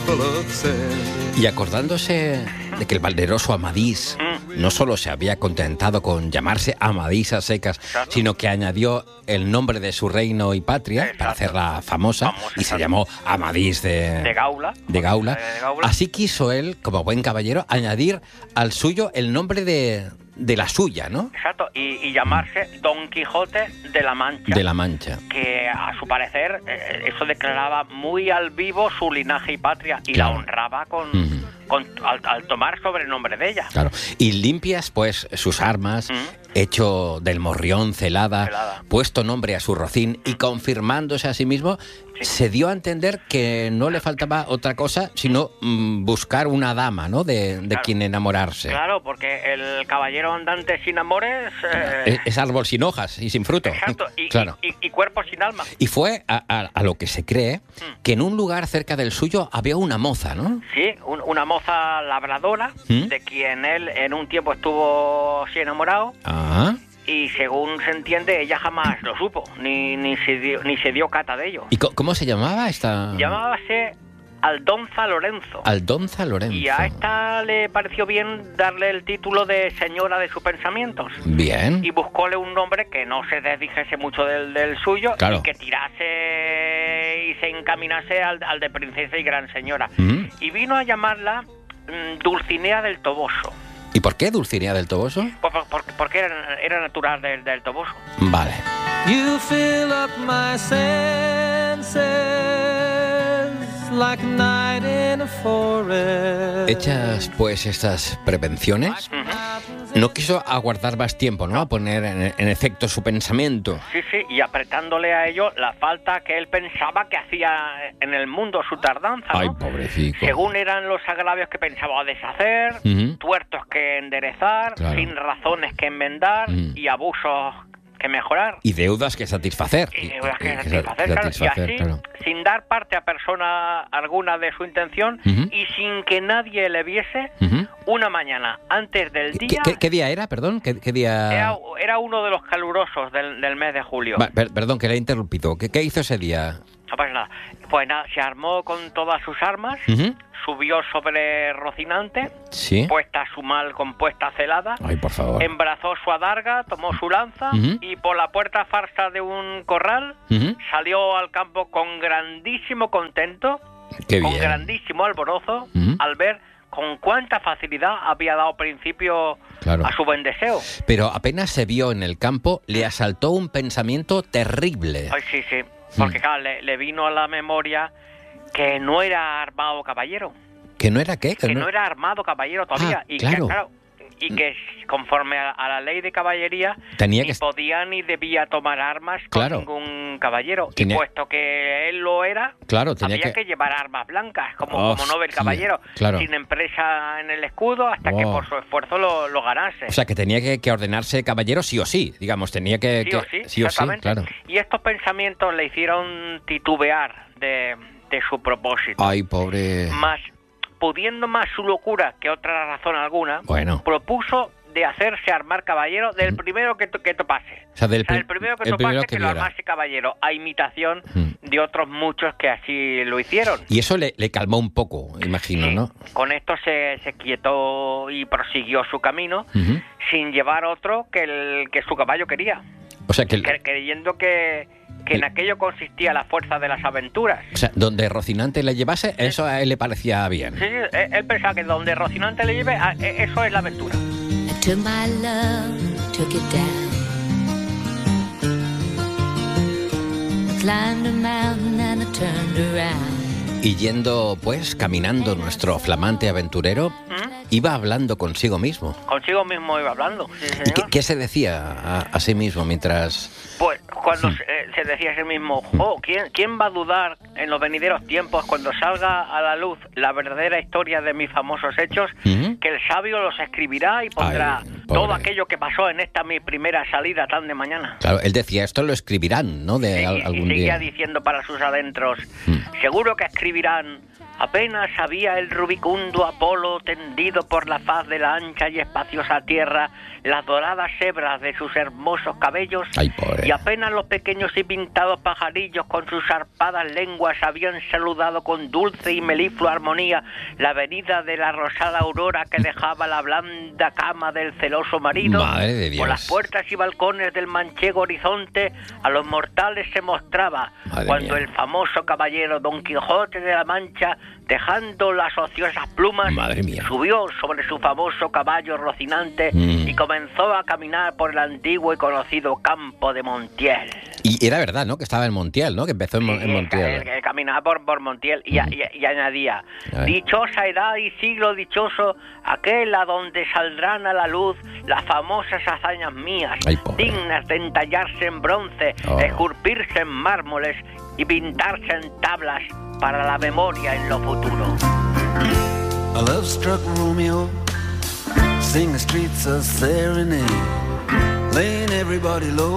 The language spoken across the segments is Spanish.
full of sand. Y acordándose de que el valeroso Amadís no solo se había contentado con llamarse Amadís a secas, Exacto. sino que añadió el nombre de su reino y patria Exacto. para hacerla famosa, y se exacto. llamó Amadís De Gaula. de Gaula. De Gaula. Así quiso él, como buen caballero, añadir al suyo el nombre de la suya, ¿no? Exacto, y llamarse Don Quijote de la Mancha. De la Mancha. Que a su parecer eso declaraba muy al vivo su linaje y patria y Claro. la honraba Ujú. al tomar sobrenombre de ella. Claro. Y limpias, pues, sus armas, hecho del morrión celada, puesto nombre a su rocín y confirmándose a sí mismo, se dio a entender que no le faltaba otra cosa sino buscar una dama, ¿no? De quien enamorarse. Claro, porque el caballero andante sin amores... Es árbol sin hojas y sin fruto. Exacto, Claro. y cuerpo sin alma. Y fue a lo que se cree que en un lugar cerca del suyo había una moza, ¿no? Sí, una moza labradora de quien él en un tiempo estuvo así enamorado. Ah. Y según se entiende, ella jamás lo supo, ni se dio cata de ello. ¿Y cómo se llamaba esta? Llamábase Aldonza Lorenzo. Aldonza Lorenzo. Y a esta le pareció bien darle el título de señora de sus pensamientos. Bien. Y buscóle un nombre que no se desdijese mucho del suyo, Claro. y que tirase y se encaminase al de princesa y gran señora. Y vino a llamarla Dulcinea del Toboso. ¿Y por qué Dulcinea del Toboso? Porque era natural del Toboso. Vale. You fill up my senses like a night in a forest. Hechas pues estas prevenciones, no quiso aguardar más tiempo, ¿no? A poner en efecto su pensamiento. Sí, y apretándole a ello la falta que él pensaba que hacía en el mundo su tardanza, ¿no? Ay, pobrecito. Según eran los agravios que pensaba deshacer, tuertos que enderezar, Claro. sin razones que enmendar y abusos que mejorar. Y deudas que satisfacer. Y deudas que satisfacer, claro. Y así, claro. sin dar parte a persona alguna de su intención y sin que nadie le viese, una mañana antes del día... ¿Qué día era, perdón? ¿Qué día...? Era uno de los calurosos del mes de julio. Perdón, que le he interrumpido. ¿Qué hizo ese día? No pasa nada. Pues nada, se armó con todas sus armas, subió sobre Rocinante, Sí. puesta su mal compuesta celada, Ay, por favor. embrazó su adarga, tomó su lanza y por la puerta farsa de un corral salió al campo con grandísimo contento, Qué con bien. grandísimo alborozo, al ver con cuánta facilidad había dado principio Claro. a su buen deseo. Pero apenas se vio en el campo, le asaltó un pensamiento terrible. Ay, sí, porque claro, le vino a la memoria que no era armado caballero. ¿Que no era qué? Que no era armado caballero todavía. Ah, y claro. que conforme a la ley de caballería Tenía ni que... podía ni debía tomar armas Claro. con ningún caballero. Tenía- Y puesto que él lo era, Claro, tenía había que llevar armas blancas, como noble Hostia, caballero, claro. sin empresa en el escudo, hasta que por su esfuerzo lo ganase. O sea, que tenía que ordenarse caballero sí o sí, digamos, tenía que... Sí o sí, claro. Y estos pensamientos le hicieron titubear de su propósito. Ay, pobre... Más, pudiendo más su locura que otra razón alguna, Bueno. propuso de hacerse armar caballero del primero que topase. O sea, El primero que topase que lo viera. armase caballero, a imitación de otros muchos que así lo hicieron. Y eso le calmó un poco, imagino, Sí. ¿no? Con esto se quietó y prosiguió su camino sin llevar otro que su caballo quería. O sea, que... Creyendo que en aquello consistía la fuerza de las aventuras. O sea, donde Rocinante le llevase, eso a él le parecía bien. Sí, él pensaba que donde Rocinante le lleve, eso es la aventura. To my love, took it down. I climbed a mountain and I turned around. Y yendo, pues, caminando nuestro flamante aventurero, iba hablando consigo mismo. Consigo mismo iba hablando, sí, ¿Y señor. qué se decía a sí mismo mientras...? Pues cuando se decía a sí mismo, ¿quién va a dudar en los venideros tiempos cuando salga a la luz la verdadera historia de mis famosos hechos? Que el sabio los escribirá y pondrá todo aquello que pasó en esta mi primera salida tan de mañana. Claro, él decía, esto lo escribirán, ¿no? De algún y seguía día. diciendo para sus adentros, seguro que escribirán Apenas había el rubicundo Apolo tendido por la faz de la ancha y espaciosa tierra las doradas hebras de sus hermosos cabellos. Ay, pobre. Y apenas los pequeños y pintados pajarillos con sus zarpadas lenguas habían saludado con dulce y meliflua armonía la venida de la rosada aurora que dejaba la blanda cama del celoso marido. Madre de Dios. Por las puertas y balcones del manchego horizonte a los mortales se mostraba, Madre cuando mía. el famoso caballero Don Quijote de la Mancha, dejando las ociosas plumas, Madre mía. subió sobre su famoso caballo rocinante y comenzó a caminar por el antiguo y conocido campo de Montiel. Y era verdad, ¿no? Que estaba en Montiel, ¿no? Que empezó en, en Montiel. Él caminaba por Montiel y añadía: Ay. dichosa edad y siglo dichoso aquel a donde saldrán a la luz las famosas hazañas mías, Ay, pobre. dignas de entallarse en bronce, Oh. esculpirse en mármoles y pintarse en tablas para la memoria en lo futuro. A love-struck Romeo sing the streets a serenade, laying everybody low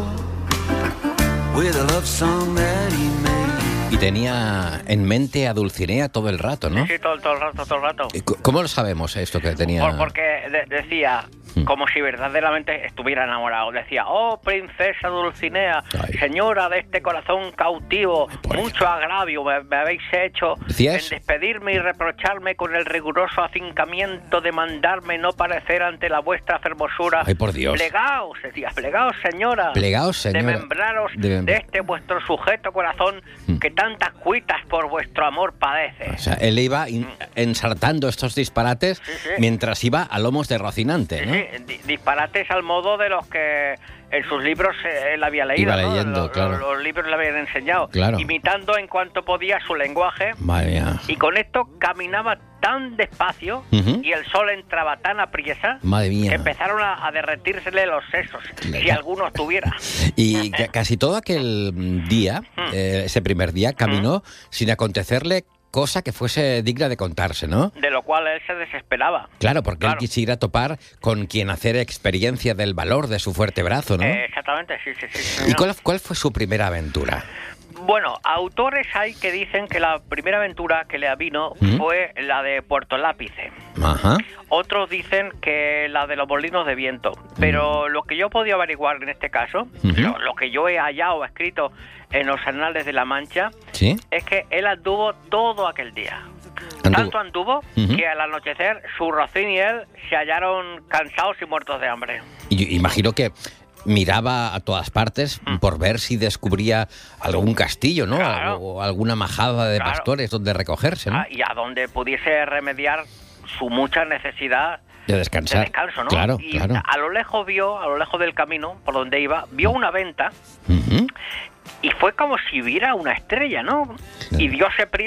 with a love song that he made. Y tenía en mente a Dulcinea todo el rato, ¿no? Sí, todo el rato. ¿Y ¿Cómo lo sabemos esto que tenía? Porque decía, como si verdaderamente estuviera enamorado. Decía: oh, princesa Dulcinea, Ay. señora de este corazón cautivo, pobre. mucho agravio me habéis hecho ¿Decía en eso? despedirme y reprocharme con el riguroso afincamiento de mandarme no parecer ante la vuestra fermosura. Ay, por Dios. Plegaos, decía, plegaos, señora. Plegaos, señora. Desmembraros De- de este vuestro sujeto corazón que tantas cuitas por vuestro amor padece. O sea, él iba ensartando estos disparates Sí. mientras iba a lomos de Rocinante, ¿no? Sí, disparates al modo de los que en sus libros él había leído, Iba ¿no? leyendo, claro. Los libros le habían enseñado, Claro. imitando en cuanto podía su lenguaje, Madre mía. y con esto caminaba tan despacio Ujú. y el sol entraba tan apriesa Madre mía. que empezaron a derretírsele los sesos, Claro. si algunos tuviera. Y casi todo aquel día, ese primer día, caminó sin acontecerle cosa que fuese digna de contarse, ¿no? De lo cual él se desesperaba. Claro, porque él Claro. quisiera topar con quien hacer experiencia del valor de su fuerte brazo, ¿no? Exactamente, sí. ¿Y señor. cuál fue su primera aventura? Bueno, autores hay que dicen que la primera aventura que le avino fue la de Puerto Lápice. Ajá. Otros dicen que la de los molinos de viento. Pero lo que yo he podido averiguar en este caso, lo que yo he hallado escrito en los anales de la Mancha, ¿Sí? es que él anduvo todo aquel día. Anduvo. Tanto anduvo que al anochecer su Rocín y él se hallaron cansados y muertos de hambre. Y yo imagino que miraba a todas partes por ver si descubría algún castillo, ¿no? Claro. O alguna majada de Claro. pastores donde recogerse, ¿no? Y a donde pudiese remediar su mucha necesidad De descansar. de descanso, ¿no? Claro, y claro. a lo lejos del camino por donde iba, vio una venta Ujú. y fue como si viera una estrella, ¿no? Claro. Y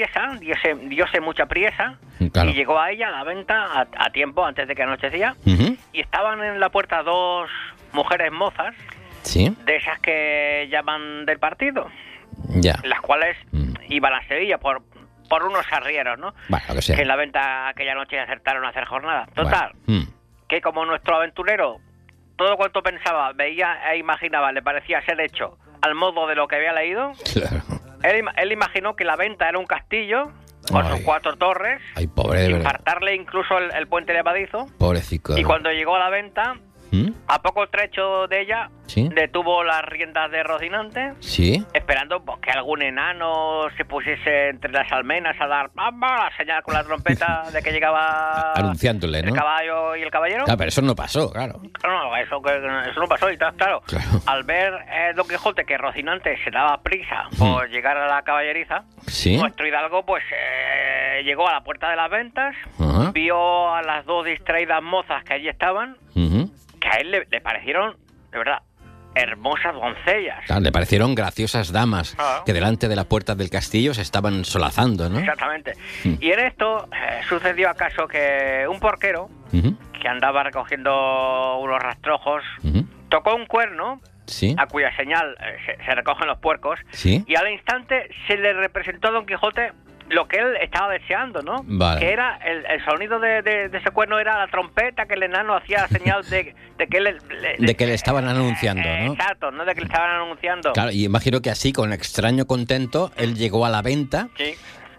diose mucha priesa Claro. y llegó a ella, a la venta, a tiempo, antes de que anochecía, Ujú. y estaban en la puerta dos mujeres mozas, Sí, de esas que llaman del partido, ya. las cuales iban a Sevilla por unos arrieros, ¿no? Bueno, lo que sea. Que en la venta aquella noche acertaron a hacer jornada. Total, Bueno, que como nuestro aventurero, todo cuanto pensaba, veía e imaginaba, le parecía ser hecho al modo de lo que había leído, claro. él imaginó que la venta era un castillo con sus Ay. 4 torres, Ay, pobre, de sin verdad. faltarle incluso el puente levadizo, Pobrecito. y cuando llegó a la venta, ¿Mm? a poco trecho de ella, Sí. detuvo las riendas de Rocinante, Sí. esperando pues, que algún enano se pusiese entre las almenas a dar ¡bamba! La señal con la trompeta de que llegaba Anunciándole, el ¿no? caballo y el caballero. Claro, pero eso no pasó, claro. No, eso no pasó y tal, claro. Claro. Al ver Don Quijote que Rocinante se daba prisa por llegar a la caballeriza, Sí. nuestro hidalgo pues llegó a la puerta de las ventas, Ajá. vio a las dos distraídas mozas que allí estaban, Ujú. que a él le parecieron, de verdad, hermosas doncellas. Claro, le parecieron graciosas damas Ah. que delante de la puerta del castillo se estaban solazando, ¿no? Exactamente. Y en esto sucedió acaso que un porquero Ujú. que andaba recogiendo unos rastrojos Ujú. tocó un cuerno Sí. a cuya señal se recogen los puercos, Sí. y al instante se le representó a Don Quijote lo que él estaba deseando, ¿no? Vale. Que era el sonido de ese cuerno, era la trompeta que el enano hacía señal de que él De que le estaban anunciando, ¿no? Exacto, no de que le estaban anunciando. Claro, y imagino que así, con extraño contento, él llegó a la venta Sí.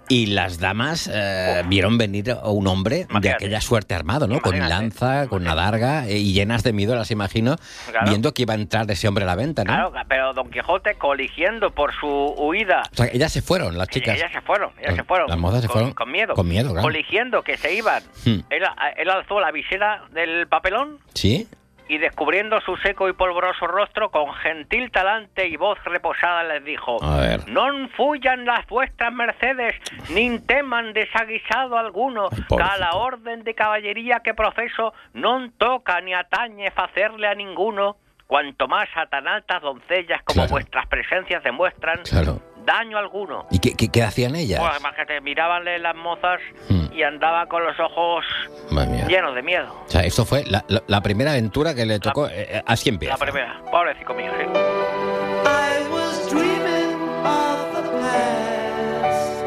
Y las damas vieron venir a un hombre de aquella suerte armado, ¿no? Con lanza, con una darga y llenas de miedo, las imagino, viendo que iba a entrar ese hombre a la venta, ¿no? Claro, pero Don Quijote coligiendo por su huida. O sea, ellas se fueron, las chicas. Ellas se fueron. Las mozas se fueron con miedo. Con miedo, claro. Coligiendo que se iban. Él alzó la visera del papelón. ¿Sí? Y descubriendo su seco y polvoroso rostro, con gentil talante y voz reposada les dijo: non fuyan las vuestras mercedes, nin teman desaguisado alguno, que a la orden de caballería que profeso non toca ni atañe facerle a ninguno, cuanto más a tan altas doncellas como vuestras presencias demuestran daño alguno. ¿Y qué hacían ellas? Pues además que te mirabanle las mozas y andaba con los ojos llenos de miedo. O sea, esto fue la primera aventura que le tocó. Así empieza. La primera, pobrecito mío, sí. I was dreaming of the past,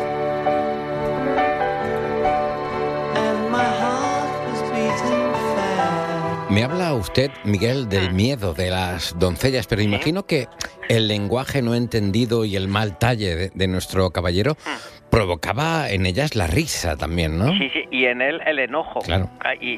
and my heart was beating fast. Me habla usted, Miguel, del miedo de las doncellas, pero imagino que el lenguaje no entendido y el mal talle de nuestro caballero provocaba en ellas la risa también, ¿no? Sí, y en él el enojo. Claro.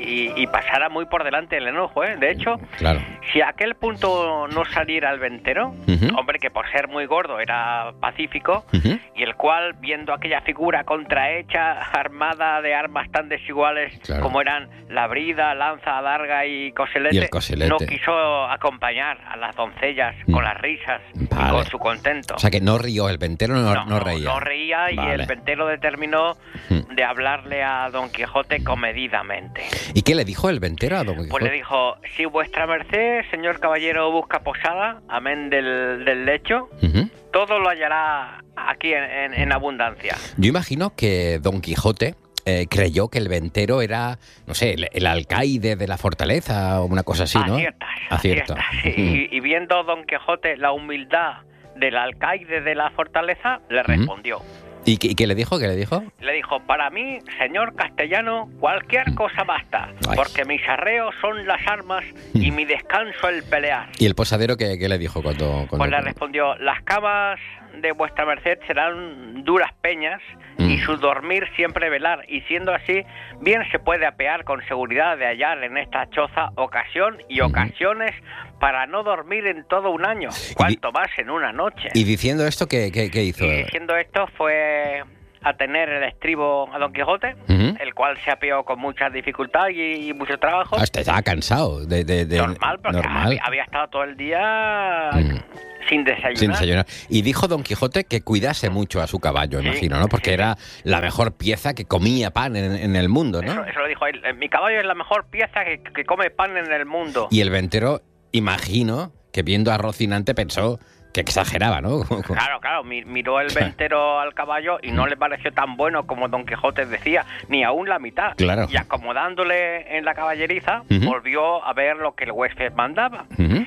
Y pasara muy por delante el enojo, ¿eh? De hecho, si a aquel punto no saliera el ventero, hombre que por ser muy gordo era pacífico, y el cual, viendo aquella figura contrahecha, armada de armas tan desiguales como eran la brida, lanza, adarga y coselete, no quiso acompañar a las doncellas con las risas y con su contento. O sea que no rió, el ventero no reía. No reía y el ventero determinó de hablarle a Don Quijote comedidamente. ¿Y qué le dijo el ventero a Don Quijote? Pues le dijo: si vuestra merced, señor caballero, busca posada, amén del lecho, todo lo hallará aquí en abundancia. Yo imagino que Don Quijote creyó que el ventero era, no sé, el alcaide de la fortaleza o una cosa así, ¿no? Aciertas. Sí. Y viendo Don Quijote la humildad del alcaide de la fortaleza, le respondió. ¿Y qué le dijo? ¿Qué le dijo? Le dijo: para mí, señor castellano, cualquier cosa basta, porque mis arreos son las armas y mi descanso el pelear. ¿Y el posadero qué le dijo cuando Pues le respondió: las camas de vuestra merced serán duras peñas y su dormir siempre velar, y siendo así, bien se puede apear con seguridad de hallar en esta choza ocasión y ocasiones para no dormir en todo un año, cuanto más en una noche. ¿Y diciendo esto qué hizo? Y diciendo esto fue a tener el estribo a Don Quijote, el cual se apeó con mucha dificultad y mucho trabajo. Hasta estaba cansado. Normal, porque había estado todo el día sin desayunar. Y dijo Don Quijote que cuidase mucho a su caballo, imagino, ¿no? Porque era la mejor pieza que comía pan en el mundo, ¿no? Eso lo dijo él. Mi caballo es la mejor pieza que come pan en el mundo. Y el ventero, imagino, que viendo a Rocinante pensó que exageraba, ¿no? Claro, miró el ventero al caballo y no le pareció tan bueno como Don Quijote decía, ni aún la mitad. Claro. Y acomodándole en la caballeriza, volvió a ver lo que el huésped mandaba.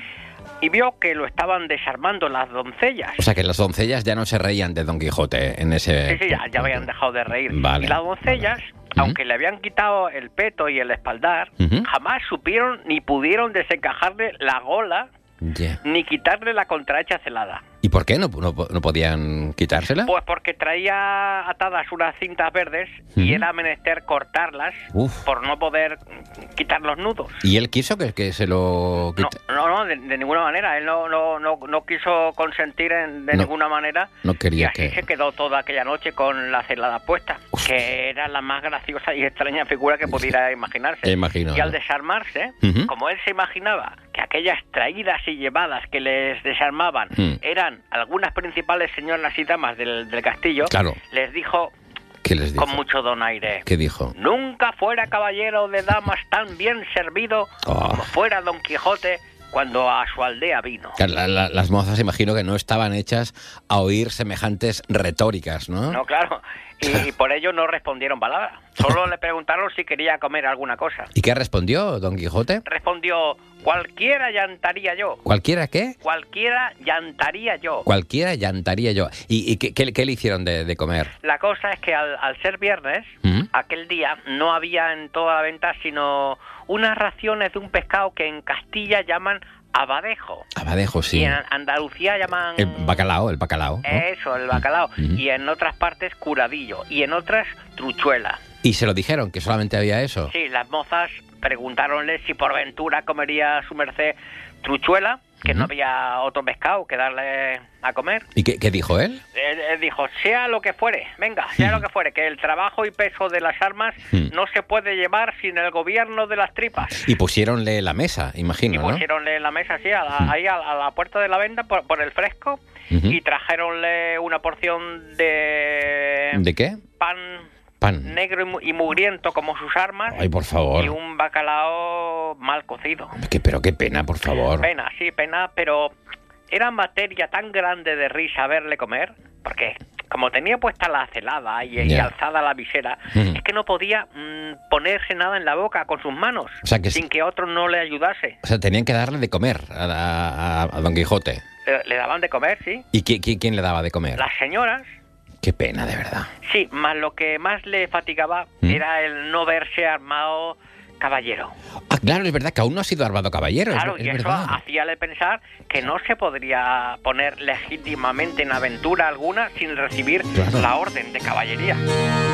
Y vio que lo estaban desarmando las doncellas. O sea, que las doncellas ya no se reían de Don Quijote en ese... Sí, ya habían dejado de reír. Vale. Y las doncellas, aunque le habían quitado el peto y el espaldar, jamás supieron ni pudieron desencajarle la gola, ni quitarle la contrahecha celada. ¿Y por qué no podían quitársela? Pues porque traía atadas unas cintas verdes y era menester cortarlas por no poder quitar los nudos. ¿Y él quiso que se lo quite? No, de ninguna manera. Él no quiso consentir de ninguna manera. No quería y así se quedó toda aquella noche con la celada puesta, que era la más graciosa y extraña figura que pudiera imaginarse. Imagino. Y al desarmarse, como él se imaginaba que aquellas traídas y llevadas que les desarmaban eran algunas principales señoras y damas del castillo, les dijo... ¿Qué les dijo? Con mucho donaire. ¿Qué dijo? Nunca fuera caballero de damas tan bien servido como fuera Don Quijote cuando a su aldea vino. Las mozas, imagino que no estaban hechas a oír semejantes retóricas, ¿no? No, claro. Y por ello no respondieron palabra. Solo le preguntaron si quería comer alguna cosa. ¿Y qué respondió Don Quijote? Respondió: cualquiera llantaría yo. ¿Cualquiera qué? Cualquiera llantaría yo. Cualquiera llantaría yo. ¿Y qué le hicieron de comer? La cosa es que al ser viernes, aquel día no había en toda la venta sino unas raciones de un pescado que en Castilla llaman abadejo. Abadejo, sí. Y en Andalucía llaman... El bacalao, ¿no? Eso, el bacalao. Y en otras partes, curadillo. Y en otras, truchuela. ¿Y se lo dijeron, que solamente había eso? Sí, las mozas preguntáronle si por ventura comería su merced truchuela, que no había otro pescado que darle a comer. ¿Y qué dijo él? Él dijo, sea lo que fuere, venga, sea lo que fuere, que el trabajo y peso de las armas no se puede llevar sin el gobierno de las tripas. Y pusiéronle la mesa, imagino, ¿no? Y pusiéronle la mesa, sí, ahí a la puerta de la venta, por el fresco, y trajeronle una porción de... ¿De qué? Pan negro y mugriento como sus armas. Ay, por favor. Y un bacalao mal cocido. Pero qué pena, por favor. Pena, pero era materia tan grande de risa verle comer, porque como tenía puesta la celada y alzada la visera, es que no podía ponerse nada en la boca con sus manos, o sea que sin que otro no le ayudase. O sea, tenían que darle de comer a Don Quijote. Le daban de comer, sí. ¿Y quién le daba de comer? Las señoras. Qué pena, de verdad. Sí, más lo que más le fatigaba era el no verse armado caballero. Ah, claro, es verdad que aún no ha sido armado caballero. Claro, es y eso verdad. hacíale pensar que no se podría poner legítimamente en aventura alguna sin recibir la orden de caballería.